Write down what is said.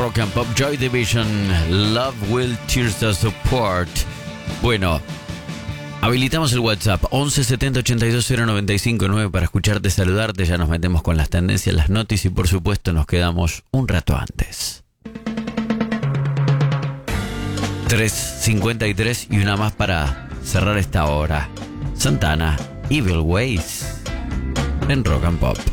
Rock and Pop, Joy Division, Love Will Tears Us Apart. Bueno, habilitamos el WhatsApp 11 70 82 095 9 para escucharte, saludarte. Ya nos metemos con las tendencias, las noticias y por supuesto nos quedamos un rato antes. 3:53 y una más para cerrar esta hora. Santana, Evil Ways en Rock and Pop.